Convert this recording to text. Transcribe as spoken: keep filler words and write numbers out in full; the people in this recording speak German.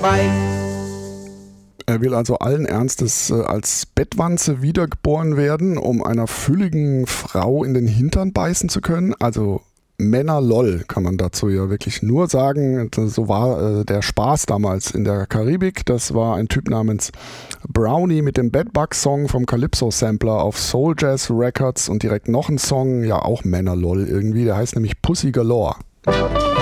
Mike. Er will also allen Ernstes äh, als Bettwanze wiedergeboren werden, um einer fülligen Frau in den Hintern beißen zu können. Also Männer lol kann man dazu ja wirklich nur sagen. So war äh, der Spaß damals in der Karibik. Das war ein Typ namens Brownie mit dem Bedbug-Song vom Calypso-Sampler auf Soul Jazz Records und direkt noch ein Song, ja auch Männer lol irgendwie, der heißt nämlich Pussy Galore.